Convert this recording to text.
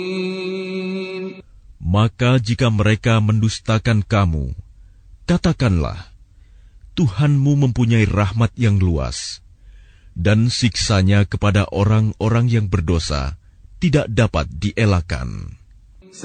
Maka jika mereka mendustakan kamu, katakanlah, Tuhanmu mempunyai rahmat yang luas, dan siksanya kepada orang-orang yang berdosa tidak dapat dielakkan.